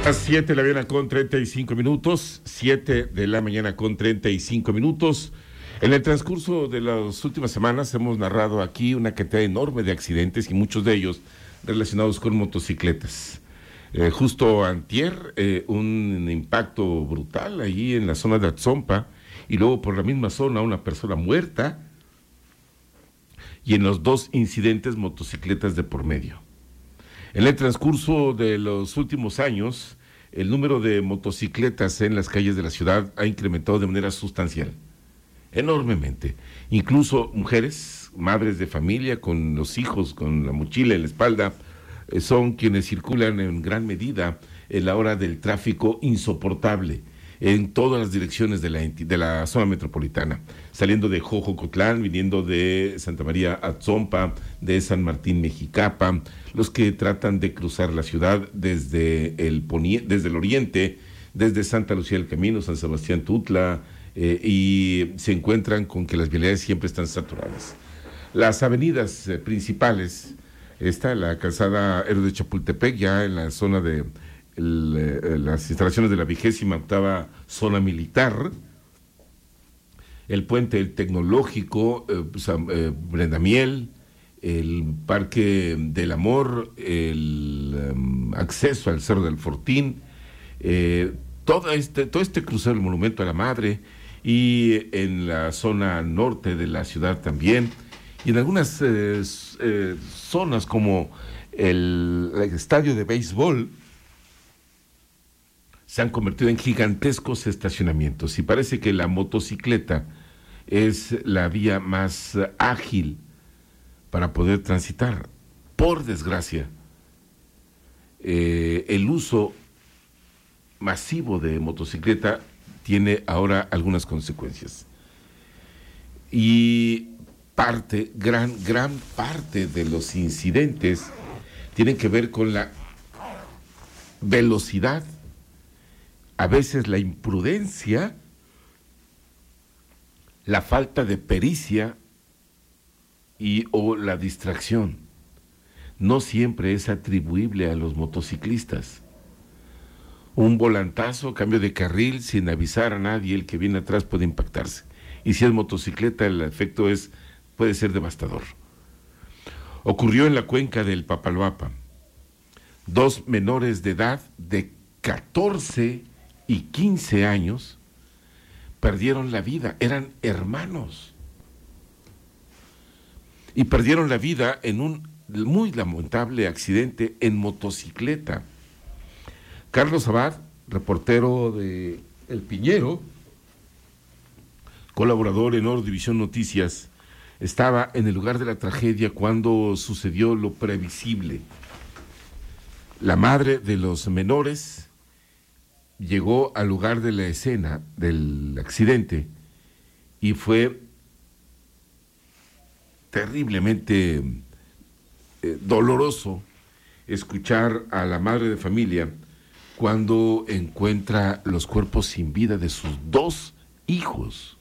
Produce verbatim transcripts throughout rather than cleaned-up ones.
Las siete de la mañana con treinta y cinco minutos, siete de la mañana con treinta y cinco minutos. En el transcurso de las últimas semanas hemos narrado aquí una cantidad enorme de accidentes y muchos de ellos relacionados con motocicletas. Eh, justo antier, eh, un impacto brutal ahí en la zona de Atzompa, y luego por la misma zona una persona muerta, y en los dos incidentes motocicletas de por medio. En el transcurso de los últimos años, el número de motocicletas en las calles de la ciudad ha incrementado de manera sustancial, enormemente. Incluso mujeres, madres de familia con los hijos, con la mochila en la espalda, eh, son quienes circulan en gran medida en la hora del tráfico insoportable en todas las direcciones de la, de la zona metropolitana, saliendo de Jojocotlán, viniendo de Santa María Atzompa, de San Martín Mexicapa, los que tratan de cruzar la ciudad desde el, ponie- desde el oriente, desde Santa Lucía del Camino, San Sebastián Tutla, eh, y se encuentran con que las vialidades siempre están saturadas. Las avenidas eh, principales, está la calzada Héroe de Chapultepec, ya en la zona de el, eh, las instalaciones de la vigésima octava zona militar, el puente el tecnológico, eh, San, eh, Brendamiel, el Parque del Amor, el um, acceso al Cerro del Fortín, eh, todo este, todo este crucero del Monumento a la Madre, y en la zona norte de la ciudad también, y en algunas eh, eh, zonas como el, el estadio de béisbol, se han convertido en gigantescos estacionamientos, y parece que la motocicleta es la vía más ágil para poder transitar. Por desgracia, eh, el uso masivo de motocicleta tiene ahora algunas consecuencias. Y parte, gran, gran parte de los incidentes tienen que ver con la velocidad, a veces la imprudencia, la falta de pericia y o la distracción. No siempre es atribuible a los motociclistas. Un volantazo, cambio de carril sin avisar a nadie, el que viene atrás puede impactarse. Y si es motocicleta, el efecto es, puede ser devastador. Ocurrió en la cuenca del Papaloapa. Dos menores de edad de catorce y quince años perdieron la vida, eran hermanos. Y perdieron la vida en un muy lamentable accidente en motocicleta. Carlos Abad, reportero de El Piñero, colaborador en Oro División Noticias, estaba en el lugar de la tragedia cuando sucedió lo previsible. La madre de los menores llegó al lugar de la escena del accidente y fue terriblemente eh, doloroso escuchar a la madre de familia cuando encuentra los cuerpos sin vida de sus dos hijos,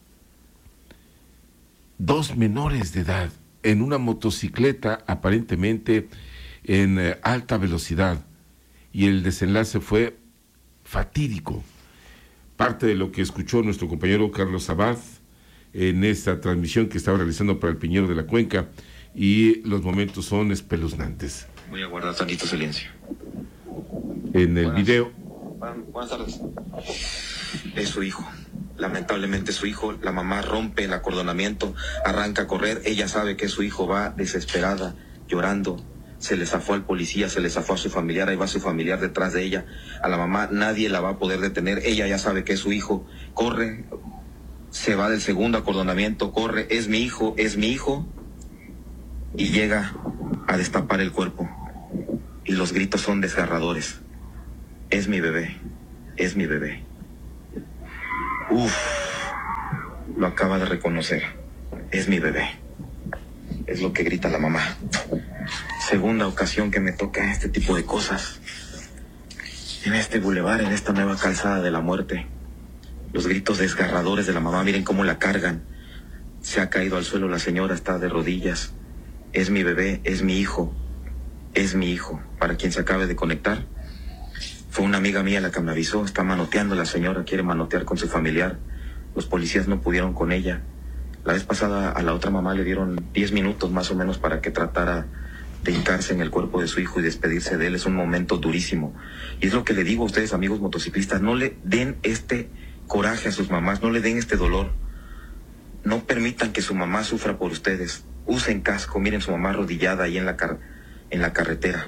dos menores de edad, en una motocicleta aparentemente en eh, alta velocidad, y el desenlace fue fatídico. Parte de lo que escuchó nuestro compañero Carlos Abad en esta transmisión que estaba realizando para El Piñero de la Cuenca, y los momentos son espeluznantes. Voy a guardar tantito silencio. En el buenas, video. Buenas tardes. Es su hijo. Lamentablemente su hijo. La mamá rompe el acordonamiento, arranca a correr. Ella sabe que su hijo va desesperada, llorando. Se le zafó al policía, se le zafó a su familiar, ahí va su familiar detrás de ella. A la mamá nadie la va a poder detener. Ella ya sabe que es su hijo. Corre, se va del segundo acordonamiento, corre. Es mi hijo, es mi hijo. Y llega a destapar el cuerpo. Y los gritos son desgarradores. Es mi bebé, es mi bebé. Uf, lo acaba de reconocer. Es mi bebé. Es lo que grita la mamá. Segunda ocasión que me toca este tipo de cosas. En este bulevar, en esta nueva calzada de la muerte. Los gritos desgarradores de la mamá, miren cómo la cargan. Se ha caído al suelo la señora, está de rodillas. Es mi bebé, es mi hijo. Es mi hijo. Para quien se acabe de conectar, Fue una amiga mía la que me avisó, está manoteando la señora, quiere manotear con su familiar. Los policías no pudieron con ella. La vez pasada a la otra mamá le dieron diez minutos más o menos para que tratara de hincarse en el cuerpo de su hijo y despedirse de él. Es un momento durísimo. Y es lo que le digo a ustedes, amigos motociclistas, no le den este coraje a sus mamás, no le den este dolor. No permitan que su mamá sufra por ustedes. Usen casco, miren su mamá arrodillada ahí en la, car- en la carretera.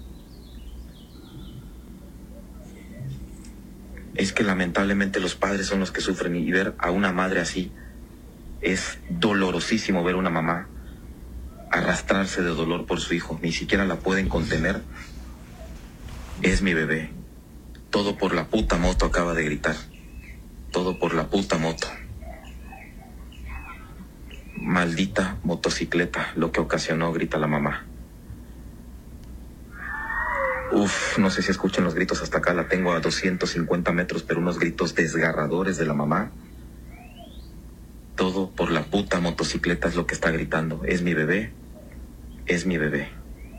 Es que lamentablemente los padres son los que sufren, y ver a una madre así es dolorosísimo. Ver a una mamá arrastrarse de dolor por su hijo, ni siquiera la pueden contener. Es mi bebé. Todo por la puta moto, acaba de gritar. Todo por la puta moto. Maldita motocicleta, lo que ocasionó, grita la mamá. Uf, no sé si escuchan los gritos hasta acá, la tengo a doscientos cincuenta metros, pero unos gritos desgarradores de la mamá. Todo por la puta motocicleta es lo que está gritando. Es mi bebé, es mi bebé.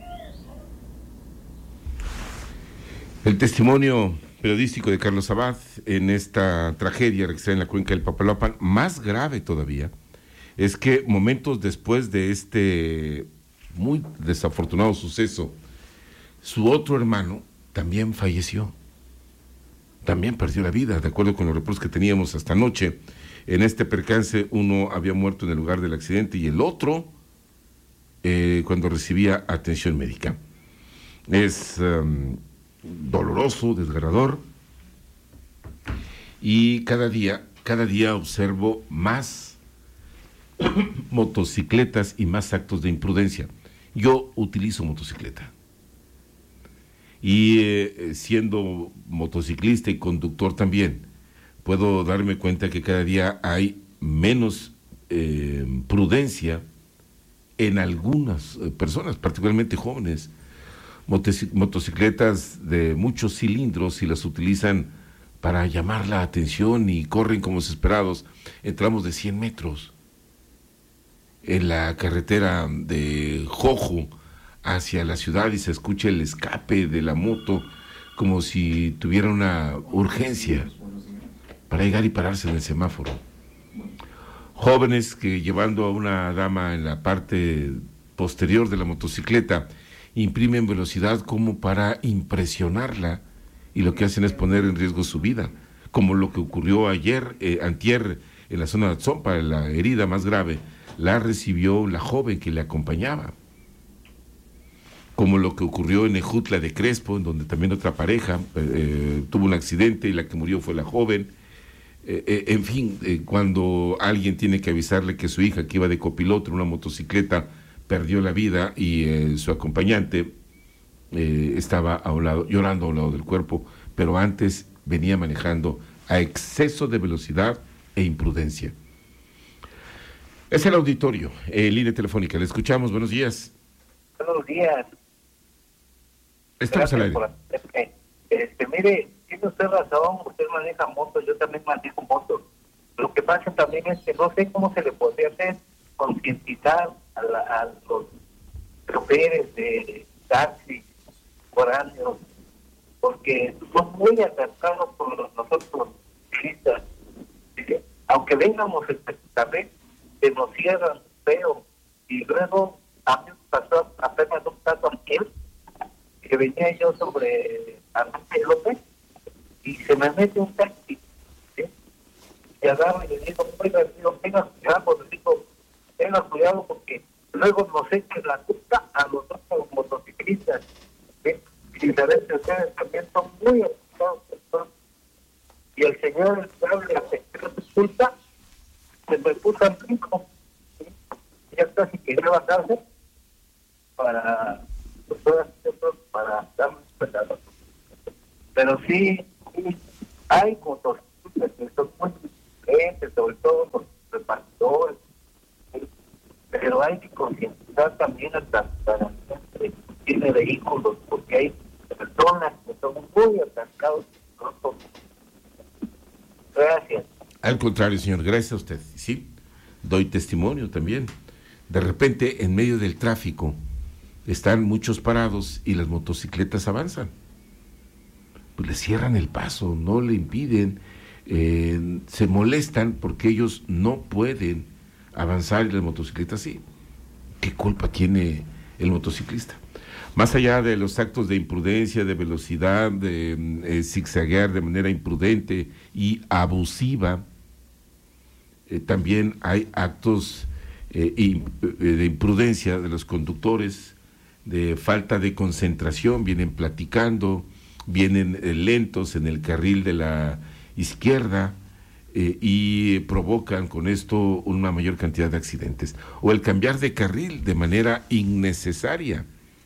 El testimonio periodístico de Carlos Abad en esta tragedia registrada en la cuenca del Papaloapan. Más grave todavía es que momentos después de este muy desafortunado suceso, su otro hermano también falleció, también perdió la vida, de acuerdo con los reportes que teníamos hasta anoche. En este percance, uno había muerto en el lugar del accidente y el otro eh, cuando recibía atención médica. Es um, doloroso, desgarrador, y cada día, cada día observo más motocicletas y más actos de imprudencia. Yo utilizo motocicleta. Y eh, siendo motociclista y conductor también, puedo darme cuenta que cada día hay menos eh, prudencia en algunas eh, personas, particularmente jóvenes. Motoci- motocicletas de muchos cilindros, y las utilizan para llamar la atención y corren como desesperados en tramos de cien metros. En la carretera de Jojo hacia la ciudad, y se escucha el escape de la moto como si tuviera una urgencia para llegar y pararse en el semáforo. Jóvenes que, llevando a una dama en la parte posterior de la motocicleta, imprimen velocidad como para impresionarla, y lo que hacen es poner en riesgo su vida, como lo que ocurrió ayer, eh, antier, en la zona de Atzompa. La herida más grave la recibió la joven que le acompañaba, como lo que ocurrió en Ejutla de Crespo, en donde también otra pareja eh, tuvo un accidente y la que murió fue la joven. Eh, eh, en fin, eh, cuando alguien tiene que avisarle que su hija, que iba de copiloto en una motocicleta, perdió la vida, y eh, su acompañante eh, estaba a un lado, llorando a un lado del cuerpo, pero antes venía manejando a exceso de velocidad e imprudencia. Es el auditorio, eh, línea telefónica. Le escuchamos. Buenos días. Buenos días. Estamos al aire. Por, este, este, mire, tiene usted razón, usted maneja motos, yo también manejo motos. Lo que pasa también es que no sé cómo se le podría hacer concientizar a, la, a los choferes de taxi foráneos, porque son muy atascados por los, nosotros ciclistas. ¿Sí? Aunque vengamos también, se nos cierran feo. Y luego, a mí me pasó apenas un caso aquí, que venía yo sobre Armante López, y se me mete un taxi, ¿sí? Y agarro y le digo, oiga, digo, tenga cuidado, le digo, tenga cuidado, porque luego nos echen la culpa a los otros motociclistas, ¿sí? Y saber que ustedes también son muy afectados, ¿no? Y el señor el hable aceptó su culpa, se me puso al brinco, ¿sí? Ya casi quería bajarse para pues, para darme un. Pero sí, sí hay motocicletas que son muy diferentes, sobre todo los repartidores, ¿sí? Pero hay que concientizar también a la gente que tiene vehículos, porque hay personas que son muy atascados. Gracias. Al contrario, señor, gracias a usted. Sí, doy testimonio también. De repente, en medio del tráfico, están muchos parados y las motocicletas avanzan. pues le cierran el paso, no le impiden, eh, se molestan porque ellos no pueden avanzar y el motociclista sí. ¿Qué culpa tiene el motociclista? Más allá de los actos de imprudencia, de velocidad, de eh, zigzaguear de manera imprudente y abusiva, eh, también hay actos eh, de imprudencia de los conductores, de falta de concentración, vienen platicando, vienen eh, lentos en el carril de la izquierda eh, y provocan con esto una mayor cantidad de accidentes. O el cambiar de carril de manera innecesaria.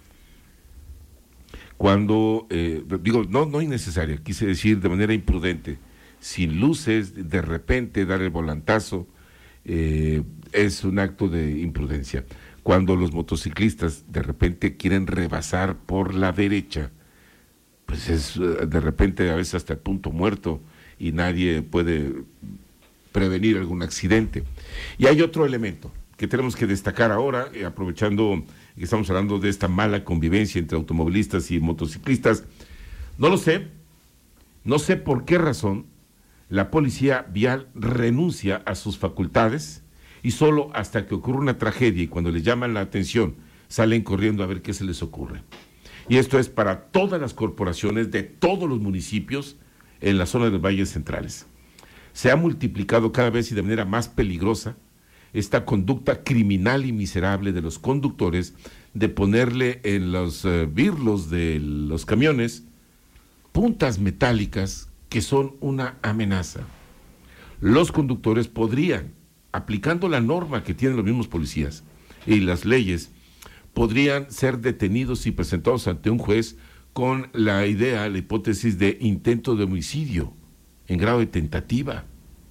Cuando, eh, digo, no, no innecesaria, quise decir de manera imprudente, sin luces, de repente dar el volantazo, eh, es un acto de imprudencia. Cuando los motociclistas de repente quieren rebasar por la derecha, pues es de repente a veces hasta el punto muerto y nadie puede prevenir algún accidente. Y hay otro elemento que tenemos que destacar ahora, eh, aprovechando que estamos hablando de esta mala convivencia entre automovilistas y motociclistas. No lo sé, no sé por qué razón la policía vial renuncia a sus facultades y solo hasta que ocurre una tragedia y cuando les llaman la atención salen corriendo a ver qué se les ocurre. Y esto es para todas las corporaciones de todos los municipios en la zona de los valles centrales. Se ha multiplicado cada vez y de manera más peligrosa esta conducta criminal y miserable de los conductores de ponerle en los uh, birlos de los camiones puntas metálicas que son una amenaza. Los conductores podrían, aplicando la norma que tienen los mismos policías y las leyes, podrían ser detenidos y presentados ante un juez con la idea, la hipótesis de intento de homicidio en grado de tentativa.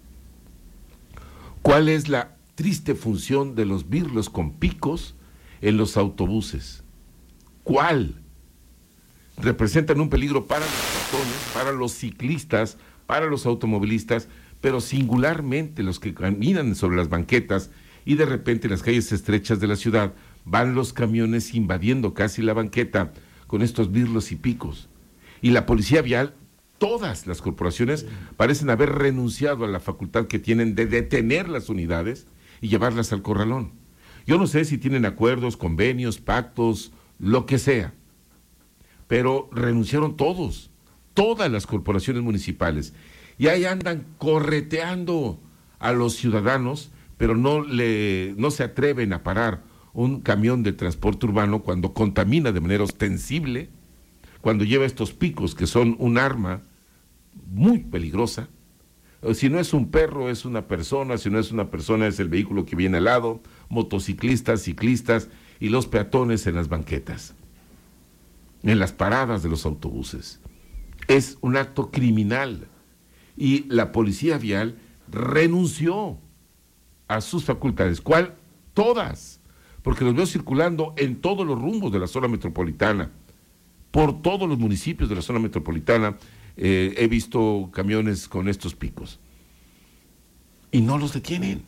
¿Cuál es la triste función de los birlos con picos en los autobuses? ¿Cuál? Representan un peligro para los peatones, para los ciclistas, para los automovilistas, pero singularmente los que caminan sobre las banquetas y de repente en las calles estrechas de la ciudad van los camiones invadiendo casi la banqueta con estos birlos y picos. Y la policía vial, todas las corporaciones parecen haber renunciado a la facultad que tienen de detener las unidades y llevarlas al corralón. Yo no sé si tienen acuerdos, convenios, pactos, lo que sea, pero renunciaron todos, todas las corporaciones municipales, y ahí andan correteando a los ciudadanos, pero no, le, no se atreven a parar un camión de transporte urbano cuando contamina de manera ostensible, cuando lleva estos picos que son un arma muy peligrosa. Si no es un perro, es una persona, si no es una persona, es el vehículo que viene al lado, motociclistas, ciclistas y los peatones en las banquetas, en las paradas de los autobuses. Es un acto criminal y la policía vial renunció a sus facultades. ¿Cuál? Todas, porque los veo circulando en todos los rumbos de la zona metropolitana, por todos los municipios de la zona metropolitana. Eh, he visto camiones con estos picos y no los detienen.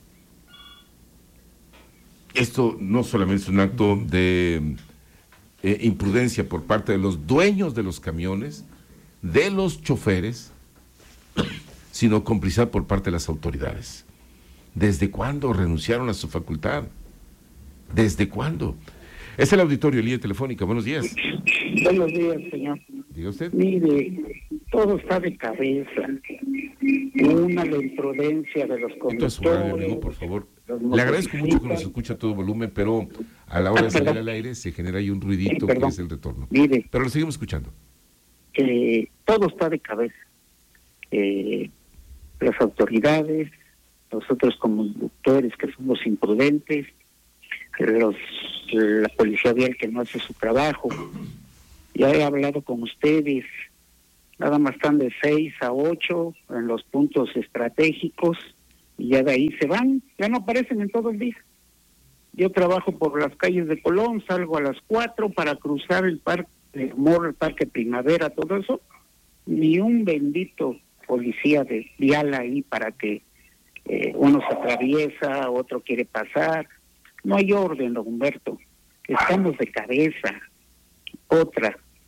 Esto no solamente es un acto de eh, imprudencia por parte de los dueños de los camiones, de los choferes, sino complicidad por parte de las autoridades. ¿Desde cuándo renunciaron a su facultad? ¿Desde cuándo? Es el auditorio, línea telefónica. Buenos días. Buenos días, señor. Diga usted. Mire, todo está de cabeza. Una, la imprudencia de los conductores. Radio, amigo, por favor. Le agradezco mucho que nos escucha a todo volumen, pero a la hora de salir al aire se genera ahí un ruidito sí, que es el retorno. Mire, pero lo seguimos escuchando. Eh, todo está de cabeza. Eh, las autoridades, nosotros como conductores que somos imprudentes, los la policía vial que no hace su trabajo. Ya he hablado con ustedes, nada más están de seis a ocho en los puntos estratégicos y ya de ahí se van, ya no aparecen en todo el día. Yo trabajo por las calles de Colón, salgo a las cuatro para cruzar el parque de Morro, el Parque Primavera, todo eso, ni un bendito policía de vial ahí para que eh, uno se atraviesa, otro quiere pasar. No hay orden, don Humberto. Estamos de cabeza. Otra,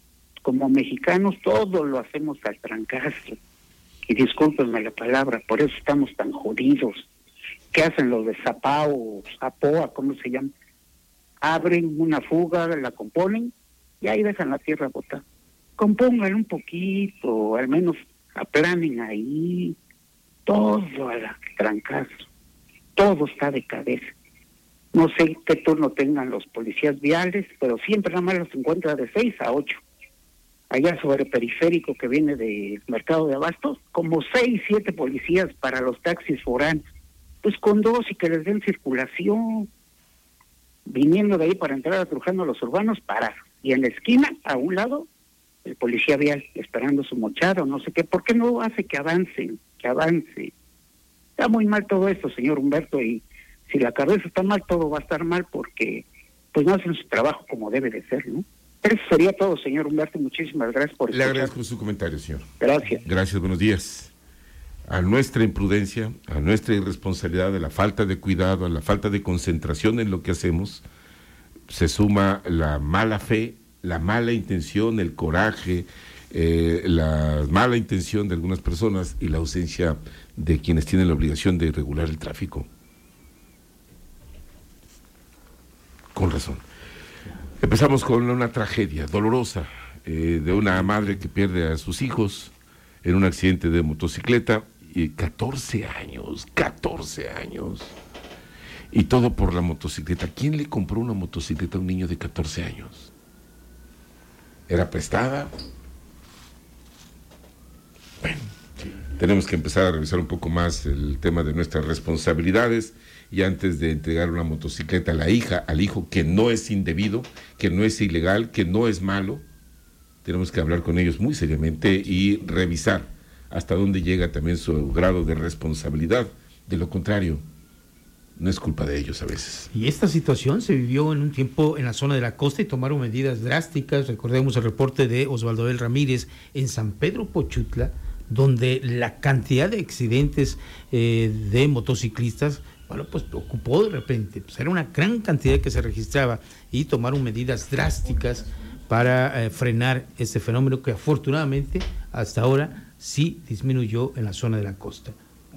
como mexicanos todo lo hacemos al trancazo. Y discúlpenme la palabra, por eso estamos tan jodidos. ¿Qué hacen los de Zapao, Zapoa, cómo se llama? Abren una fuga, la componen y ahí dejan la tierra botada. Compongan un poquito, al menos aplanen ahí, todo al trancazo. Todo está de cabeza. No sé qué turno tengan los policías viales, pero siempre nada más los encuentra de seis a ocho. Allá sobre el periférico que viene del mercado de abastos, como seis, siete policías para los taxis foráneos. Pues con dos y que les den circulación. Viniendo de ahí para entrar a Trujano a los urbanos, parar. Y en la esquina, a un lado, el policía vial esperando su mochada o no sé qué. ¿Por qué no hace que avancen? Que avance. Está muy mal todo esto, señor Humberto, y si la cabeza está mal, todo va a estar mal porque pues no hacen su trabajo como debe de ser, ¿no? Eso sería todo, señor Humberto. Muchísimas gracias por escuchar. Le agradezco su comentario, señor. Gracias. Gracias, buenos días. A nuestra imprudencia, a nuestra irresponsabilidad, a la falta de cuidado, a la falta de concentración en lo que hacemos, se suma la mala fe, la mala intención, el coraje, eh, la mala intención de algunas personas y la ausencia de quienes tienen la obligación de regular el tráfico. Con razón. Empezamos con una tragedia dolorosa eh, de una madre que pierde a sus hijos en un accidente de motocicleta, y catorce años, catorce años, y todo por la motocicleta. ¿Quién le compró una motocicleta a un niño de catorce años? ¿Era prestada? Bueno, tenemos que empezar a revisar un poco más el tema de nuestras responsabilidades. Y antes de entregar una motocicleta a la hija, al hijo, que no es indebido, que no es ilegal, que no es malo, tenemos que hablar con ellos muy seriamente y revisar hasta dónde llega también su grado de responsabilidad. De lo contrario, no es culpa de ellos a veces. Y esta situación se vivió en un tiempo en la zona de la costa y tomaron medidas drásticas. Recordemos el reporte de Osvaldo Abel Ramírez en San Pedro Pochutla, donde la cantidad de accidentes eh, de motociclistas, bueno, pues preocupó de repente. Pues era una gran cantidad que se registraba y tomaron medidas drásticas para eh, frenar este fenómeno que afortunadamente hasta ahora sí disminuyó en la zona de la costa.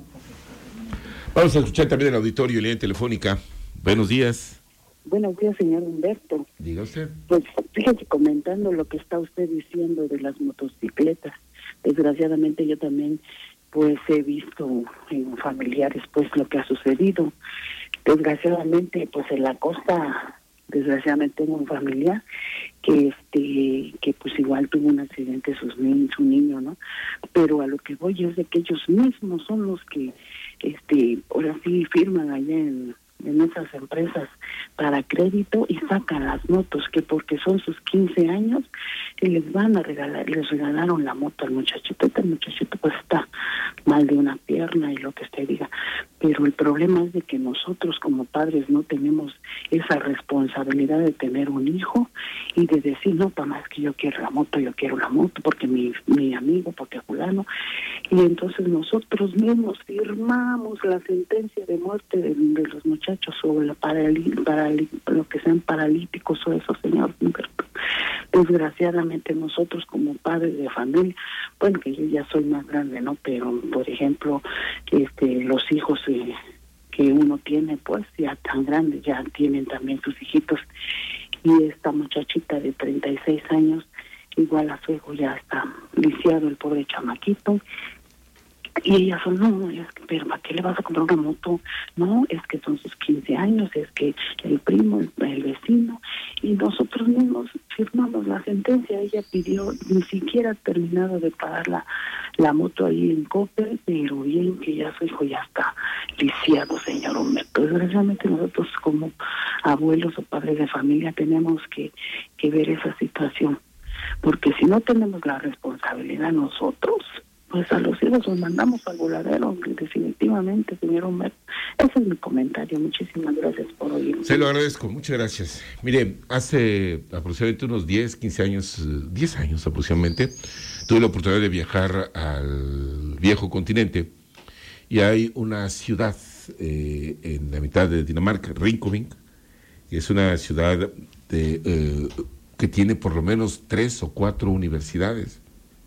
Vamos a escuchar también el auditorio y línea telefónica. Buenos días. Buenos días, señor Humberto. Diga usted. Pues fíjese, comentando lo que está usted diciendo de las motocicletas, desgraciadamente yo también pues he visto en familiares pues lo que ha sucedido. Desgraciadamente pues en la costa, desgraciadamente tengo un familiar que este que pues igual tuvo un accidente sus niños, su niño, ¿no? Pero a lo que voy es de que ellos mismos son los que este ahora sí firman allá en en esas empresas para crédito y sacan las motos, que porque son sus quince años y les van a regalar, les regalaron la moto al muchachito. Este muchachito pues está mal de una pierna y lo que usted diga, pero el problema es de que nosotros como padres no tenemos esa responsabilidad de tener un hijo y de decir, no, papá, es que yo quiero la moto, yo quiero la moto porque mi, mi amigo, porque fulano, y entonces nosotros mismos firmamos la sentencia de muerte de, de los muchachos sobre la paralí, paralí, lo que sean paralíticos o eso, señor Humberto. Desgraciadamente nosotros como padres de familia, bueno, que yo ya soy más grande, ¿no? Pero, por ejemplo, este los hijos eh, que uno tiene, pues ya tan grandes, ya tienen también sus hijitos. Y esta muchachita de treinta y seis años, igual a su hijo ya está lisiado el pobre chamaquito. Y ellas son, no, no, es que, pero ¿para qué le vas a comprar una moto? No, es que son sus quince años, es que el primo, el, el vecino, y nosotros mismos firmamos la sentencia. Ella pidió, ni siquiera ha terminado de pagar la, la moto ahí en Coppel, pero bien que ya su hijo ya está lisiado, señor Humberto. Desgraciadamente nosotros como abuelos o padres de familia tenemos que, que ver esa situación, porque si no tenemos la responsabilidad nosotros, pues a los hijos los mandamos al voladero, definitivamente, señor Humberto. Ese es mi comentario. Muchísimas gracias por oírme. Se lo agradezco, muchas gracias. Mire, hace aproximadamente unos diez, quince años, diez años aproximadamente, tuve la oportunidad de viajar al viejo continente y hay una ciudad eh, en la mitad de Dinamarca, Rinkovik, que es una ciudad de, eh, que tiene por lo menos tres o cuatro universidades.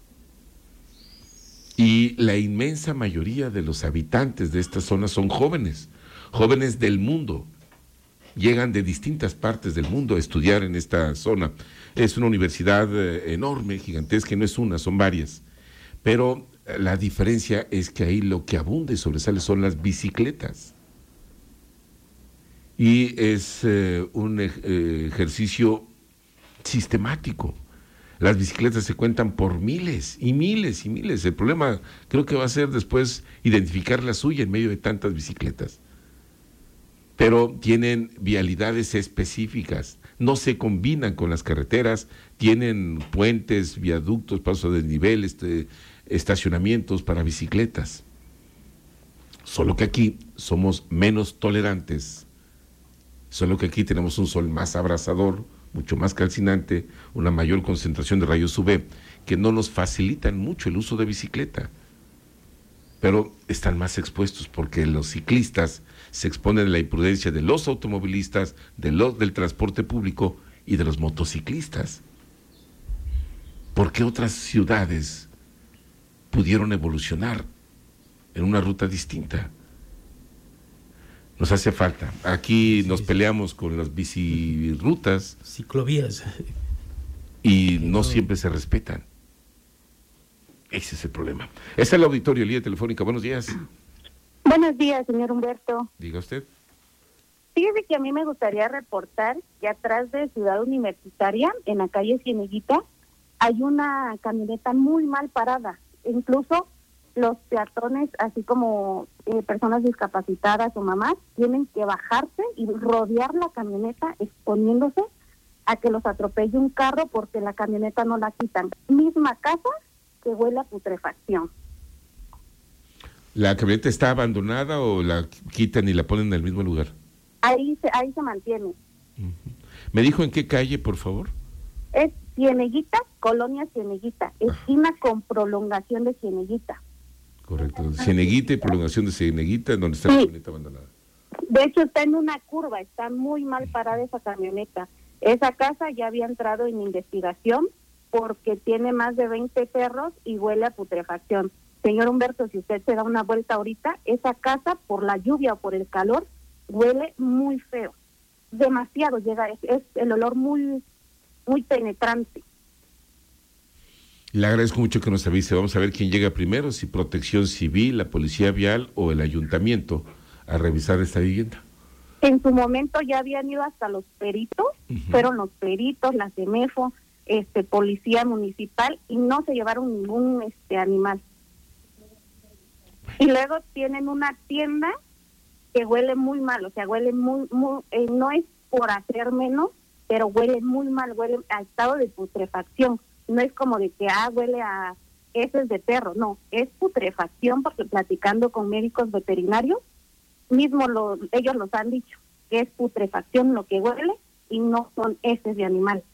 Y la inmensa mayoría de los habitantes de esta zona son jóvenes, jóvenes del mundo. Llegan de distintas partes del mundo a estudiar en esta zona. Es una universidad eh, enorme, gigantesca, y no es una, son varias. Pero eh, la diferencia es que ahí lo que abunda y sobresale son las bicicletas. Y es eh, un eh, ejercicio sistemático. Las bicicletas se cuentan por miles y miles y miles. El problema creo que va a ser después identificar la suya en medio de tantas bicicletas. Pero tienen vialidades específicas, no se combinan con las carreteras, tienen puentes, viaductos, pasos de desnivel, este, estacionamientos para bicicletas. Solo que aquí somos menos tolerantes, solo que aquí tenemos un sol más abrasador, mucho más calcinante, una mayor concentración de rayos U V, que no nos facilitan mucho el uso de bicicleta. Pero están más expuestos porque los ciclistas se exponen a la imprudencia de los automovilistas, de los del transporte público y de los motociclistas. ¿Por qué otras ciudades pudieron evolucionar en una ruta distinta? Nos hace falta. Aquí sí, nos peleamos con las bicirutas. Ciclovías. Y no, no siempre se respetan. Ese es el problema. Ese es el auditorio, línea telefónica. Buenos días. Buenos días, señor Humberto. Diga usted. Fíjese que a mí me gustaría reportar que atrás de Ciudad Universitaria, en la calle Cieneguita, hay una camioneta muy mal parada. Incluso los peatones, así como eh, personas discapacitadas o mamás, tienen que bajarse y rodear la camioneta exponiéndose a que los atropelle un carro porque la camioneta no la quitan. Misma casa que huele a putrefacción. ¿La camioneta está abandonada o la quitan y la ponen en el mismo lugar? Ahí se, ahí se mantiene. Uh-huh. ¿Me dijo en qué calle, por favor? Es Cieneguita, Colonia Cieneguita, esquina con prolongación de Cieneguita. Correcto, Cieneguita y prolongación de Cieneguita, donde está sí. La camioneta abandonada. De hecho está en una curva, está muy mal parada esa camioneta. Esa casa ya había entrado en investigación porque tiene más de veinte perros y huele a putrefacción. Señor Humberto, si usted se da una vuelta ahorita, esa casa, por la lluvia o por el calor, huele muy feo. Demasiado llega, es, es el olor muy, muy penetrante. Le agradezco mucho que nos avise. Vamos a ver quién llega primero, si Protección Civil, la Policía Vial o el Ayuntamiento a revisar esta vivienda. En su momento ya habían ido hasta los peritos, uh-huh. fueron los peritos, la CEMEFO, este, Policía Municipal, y no se llevaron ningún este animal. Y luego tienen una tienda que huele muy mal, o sea, huele muy, muy eh, no es por hacer menos, pero huele muy mal, huele a estado de putrefacción. No es como de que, ah, huele a heces de perro, no, es putrefacción, porque platicando con médicos veterinarios, mismo lo, ellos los han dicho, que es putrefacción lo que huele y no son heces de animal.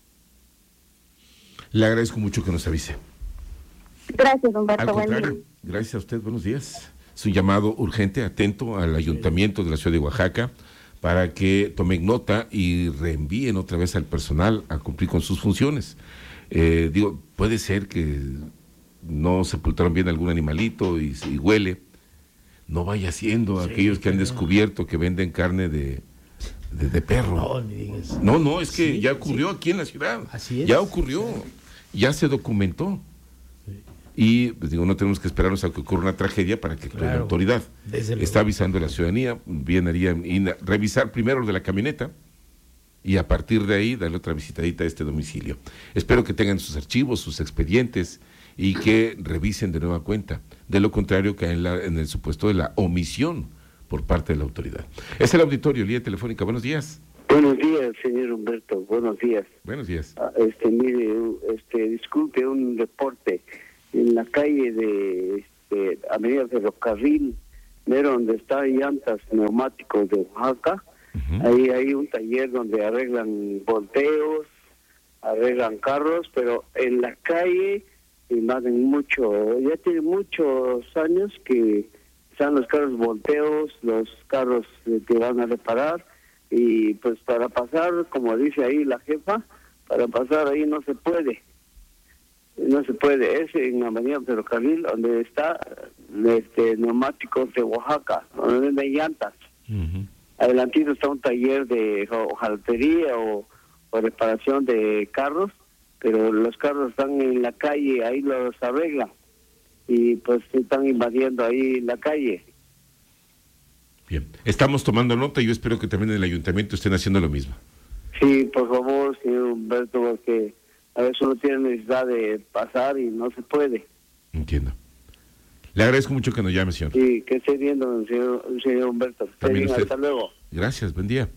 Le agradezco mucho que nos avise. Gracias, Humberto. Al contrario, gracias a usted, buenos días. Es un llamado urgente, atento al Ayuntamiento de la Ciudad de Oaxaca para que tomen nota y reenvíen otra vez al personal a cumplir con sus funciones. Eh, digo, puede ser que no sepultaron bien algún animalito y, y huele. No vaya siendo sí, aquellos que han descubierto que venden carne de, de, de perro. No, ni digas. No, no, es que sí, ya ocurrió sí. aquí en la ciudad. Así es. Ya ocurrió, ya se documentó. Y pues digo, no tenemos que esperarnos a que ocurra una tragedia para que claro, la autoridad está avisando a la ciudadanía. Bien haría revisar primero lo de la camioneta y a partir de ahí darle otra visitadita a este domicilio. Espero que tengan sus archivos, sus expedientes y que revisen de nueva cuenta. De lo contrario, caen en, la, en el supuesto de la omisión por parte de la autoridad. Es el auditorio, línea telefónica. Buenos días. Buenos días, señor Humberto. Buenos días. Buenos días. Ah, este, mire, este, disculpe un reporte. En la calle de este, Avenida Ferrocarril, mero donde está llantas neumáticos de Oaxaca, uh-huh. ahí hay un taller donde arreglan volteos, arreglan carros, pero en la calle invaden mucho, ya tiene muchos años que están los carros volteos, los carros que van a reparar, y pues para pasar, como dice ahí la jefa, para pasar ahí no se puede. No se puede. Es en la avenida Ferrocarril, donde está este neumáticos de Oaxaca, donde venden llantas. Uh-huh. Adelantito está un taller de hojalatería o, o reparación de carros, pero los carros están en la calle, ahí los arreglan. Y pues están invadiendo ahí la calle. Bien, estamos tomando nota y yo espero que también en el ayuntamiento estén haciendo lo mismo. Sí, por favor, señor Humberto, porque a veces uno tiene necesidad de pasar y no se puede. Entiendo. Le agradezco mucho que nos llame, señor. Sí, que esté viendo, señor, señor Humberto. También usted. Hasta luego. Gracias, buen día.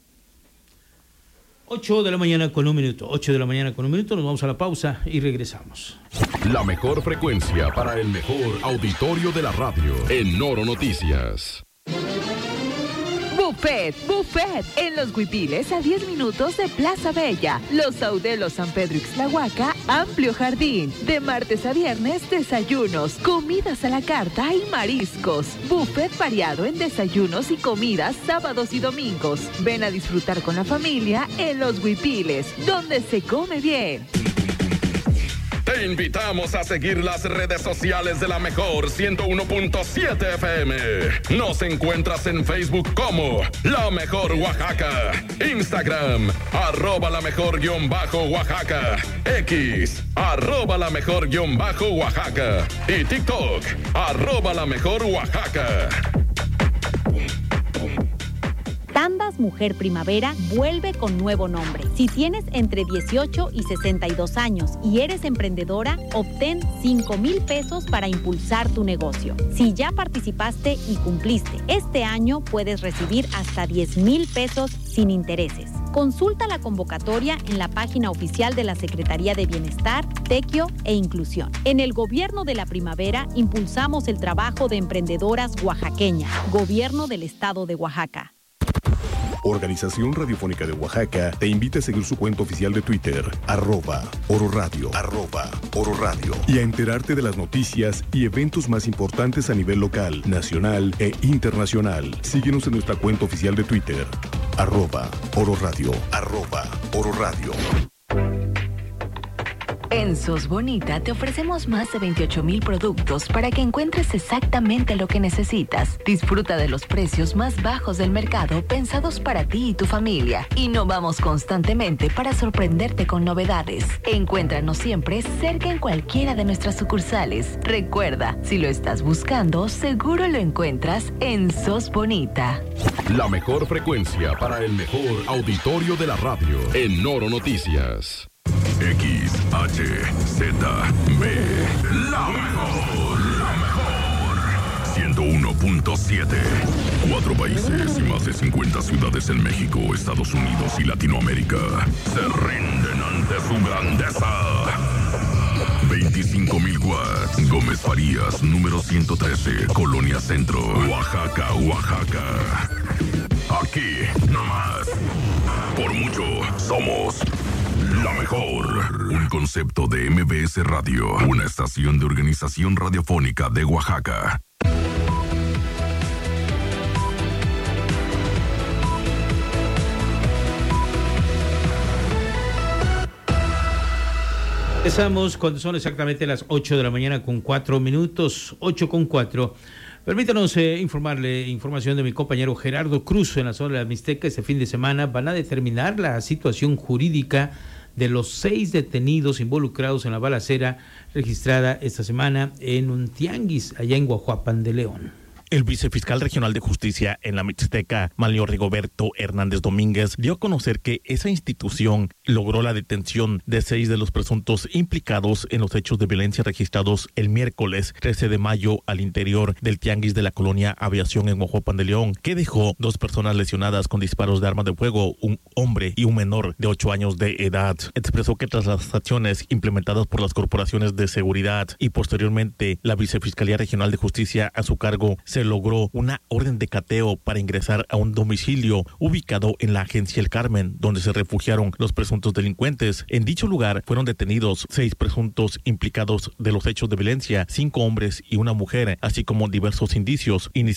ocho de la mañana con un minuto. ocho de la mañana con un minuto. Nos vamos a la pausa y regresamos. La mejor frecuencia para el mejor auditorio de la radio. En Noro Noticias. Buffet, buffet, en Los Huipiles a diez minutos de Plaza Bella. Los Audelos San Pedro Ixtlahuaca, amplio jardín. De martes a viernes, desayunos, comidas a la carta y mariscos. Buffet variado en desayunos y comidas sábados y domingos. Ven a disfrutar con la familia en Los Huipiles, donde se come bien. Te invitamos a seguir las redes sociales de la Mejor ciento uno punto siete F M. Nos encuentras en Facebook como La Mejor Oaxaca, Instagram, arroba la mejor guión bajo Oaxaca, X, arroba la mejor guión bajo Oaxaca y TikTok, arroba la mejor Oaxaca. Tandas Mujer Primavera vuelve con nuevo nombre. Si tienes entre dieciocho y sesenta y dos años y eres emprendedora, obtén cinco mil pesos para impulsar tu negocio. Si ya participaste y cumpliste, este año puedes recibir hasta diez mil pesos sin intereses. Consulta la convocatoria en la página oficial de la Secretaría de Bienestar, Tequio e Inclusión. En el Gobierno de la Primavera impulsamos el trabajo de emprendedoras oaxaqueñas. Gobierno del Estado de Oaxaca. Organización Radiofónica de Oaxaca te invita a seguir su cuenta oficial de Twitter, arroba Oro Radio, arroba Oro Radio, y a enterarte de las noticias y eventos más importantes a nivel local, nacional e internacional. Síguenos en nuestra cuenta oficial de Twitter, arroba Oro Radio, arroba Oro Radio. En Sos Bonita te ofrecemos más de veintiocho mil productos para que encuentres exactamente lo que necesitas. Disfruta de los precios más bajos del mercado pensados para ti y tu familia. Innovamos constantemente para sorprenderte con novedades. Encuéntranos siempre cerca en cualquiera de nuestras sucursales. Recuerda, si lo estás buscando, seguro lo encuentras en Sos Bonita. La mejor frecuencia para el mejor auditorio de la radio. En Noro Noticias. X, H, Z, B, la mejor, la mejor. ciento uno punto siete. Cuatro países y más de cincuenta ciudades en México, Estados Unidos y Latinoamérica se rinden ante su grandeza. veinticinco mil watts. Gómez Farías, número ciento trece, Colonia Centro, Oaxaca, Oaxaca. Aquí, nomás. Por mucho, somos la mejor. Un concepto de M B S Radio, una estación de organización radiofónica de Oaxaca. Empezamos cuando son exactamente las ocho de la mañana con cuatro minutos, ocho con cuatro. Permítanos eh, informarle, información de mi compañero Gerardo Cruz en la zona de la Mixteca. Este fin de semana van a determinar la situación jurídica de los seis detenidos involucrados en la balacera registrada esta semana en un tianguis allá en Guajuapan de León. El vicefiscal regional de justicia en la Mixteca, Manlio Rigoberto Hernández Domínguez, dio a conocer que esa institución logró la detención de seis de los presuntos implicados en los hechos de violencia registrados el miércoles trece de mayo al interior del tianguis de la colonia Aviación en Guajuapan de León, que dejó dos personas lesionadas con disparos de arma de fuego, un hombre y un menor de ocho años de edad. Expresó que tras las acciones implementadas por las corporaciones de seguridad y posteriormente la vicefiscalía regional de justicia a su cargo, se logró una orden de cateo para ingresar a un domicilio ubicado en la agencia El Carmen, donde se refugiaron los presuntos delincuentes. En dicho lugar fueron detenidos seis presuntos implicados de los hechos de violencia, cinco hombres y una mujer, así como diversos indicios.